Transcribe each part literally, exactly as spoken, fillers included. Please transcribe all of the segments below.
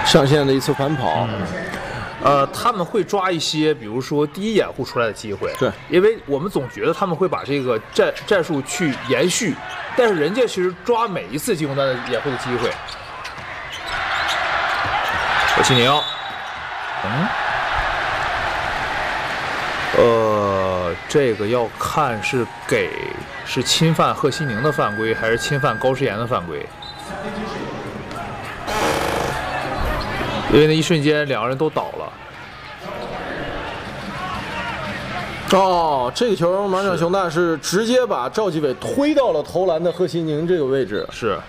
上线的一次反跑。 嗯呃，他们会抓一些，比如说第一掩护出来的机会， 对， 因为我们总觉得他们会把这个战战术去延续，但是人家其实抓每一次进攻端的掩护的机会。何其宁，嗯，呃，这个要看是给是侵犯贺西宁的犯规，还是侵犯高诗岩的犯规。因为那一瞬间两个人都倒了。 哦，这个球马场雄大是直接把赵继伟推到了投篮的贺西宁这个位置。 是。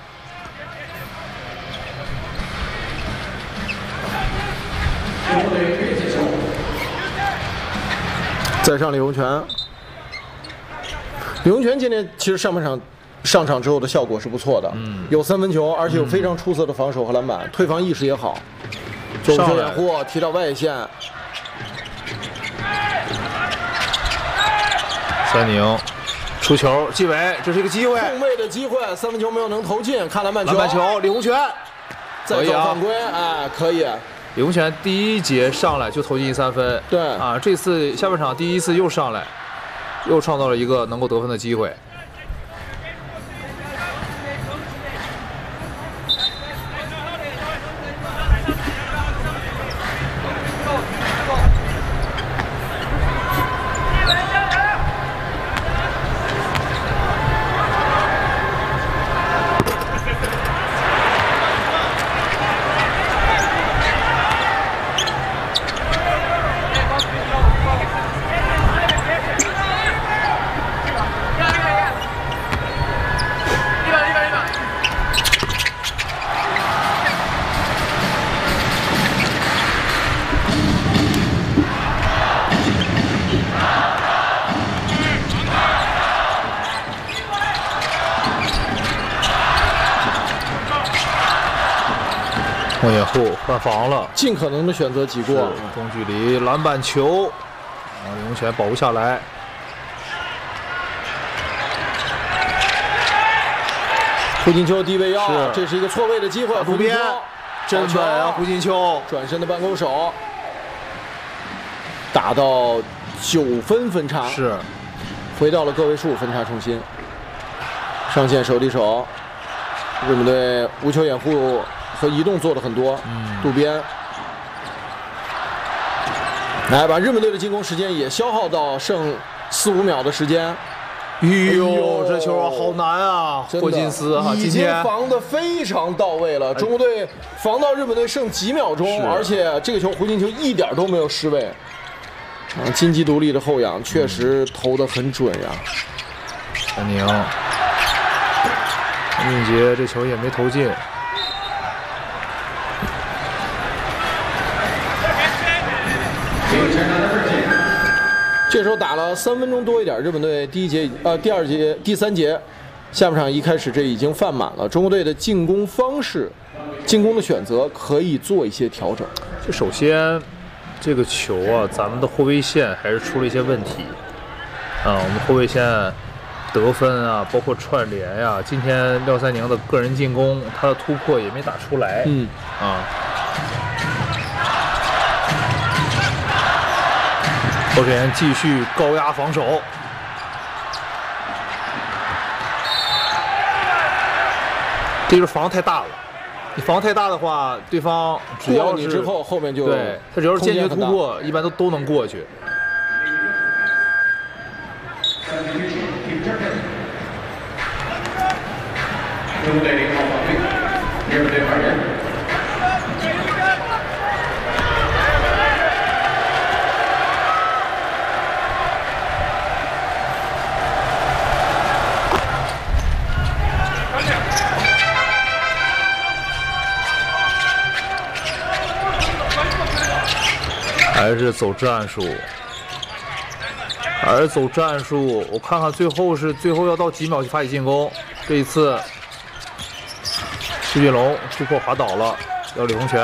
再上李洪权，李洪权今天其实上半场。上场之后的效果是不错的，嗯，有三分球，而且有非常出色的防守和篮板，嗯、退防意识也好。左球掩护踢到外线， 三宁出球，纪伟，这是一个机会， 空位的机会，三分球没有能投进，看篮板球， 篮板球，李洪权， 再走犯规，哎，可以。 李洪权第一节上来就投进三分， 对啊，这次下半场第一次又上来，又创造了一个能够得分的机会。莫掩护换防了， 尽可能的选择挤过中距离篮板球，然后李洪权保不下来。 胡金秋低位腰，这是一个错位的机会。 胡边，真本啊！胡金秋转身的半勾手，打到九分分差， 是回到了个位数分差重新。上线手递手，日本队无球掩护和移动做的很多， 嗯， 渡边，来把日本队的进攻时间也消耗到剩四五秒的时间。 哎呦，这球好难啊！霍金斯哈， 已经防得非常到位了。中国队防到日本队剩几秒钟，而且这个球胡金秋一点都没有失位。啊，金鸡独立的后仰确实投得很准呀。 陈宁，陈俊杰这球也没投进。 这时候打了三分钟多一点，日本队第一节呃第二节第三节下半场一开始这已经犯满了。中国队的进攻方式、进攻的选择可以做一些调整。 这首先这个球啊，咱们的后卫线还是出了一些问题啊，我们后卫线得分啊，包括串联呀、啊，今天廖三宁的个人进攻，他的突破也没打出来， 嗯啊。侯志岩继续高压防守，这就是防太大了。你防太大的话，对方只要你之后后面就对他只要是坚决突破，一般都都能过去。还是走战术，还是走战术。我看看最后是最后要到几秒去发起进攻。这一次，施俊龙突破滑倒了，要李洪权，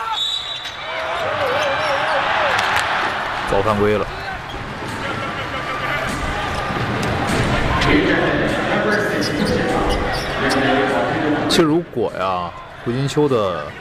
遭犯规了。其实如果呀，胡金秋的